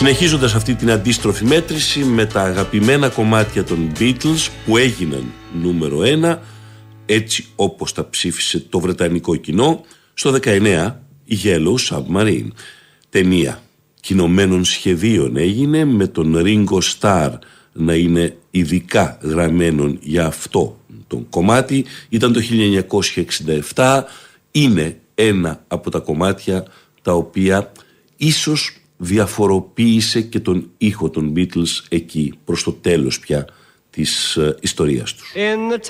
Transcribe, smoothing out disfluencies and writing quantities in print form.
Συνεχίζοντας αυτή την αντίστροφη μέτρηση με τα αγαπημένα κομμάτια των Beatles που έγιναν νούμερο 1, έτσι όπως τα ψήφισε το βρετανικό κοινό, στο 19 η Yellow Submarine. Ταινία κινωμένων σχεδίων έγινε, με τον Ringo Starr να είναι ειδικά γραμμένον για αυτό το κομμάτι. Ήταν το 1967, είναι ένα από τα κομμάτια τα οποία ίσως διαφοροποίησε και τον ήχο των Beatles εκεί προς το τέλος πια της ιστορίας τους.